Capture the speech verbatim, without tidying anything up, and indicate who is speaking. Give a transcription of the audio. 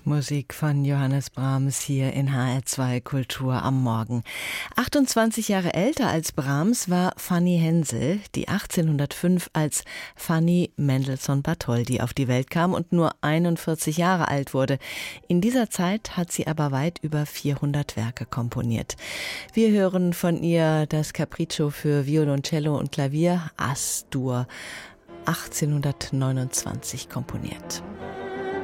Speaker 1: Musik von Johannes Brahms hier in H R zwei Kultur am Morgen. achtundzwanzig Jahre älter als Brahms war Fanny Hensel, die achtzehnhundertfünf als Fanny Mendelssohn-Bartholdy auf die Welt kam und nur einundvierzig Jahre alt wurde. In dieser Zeit hat sie aber weit über vierhundert Werke komponiert. Wir hören von ihr das Capriccio für Violoncello und Klavier, As-Dur, achtzehnhundertneunundzwanzig komponiert.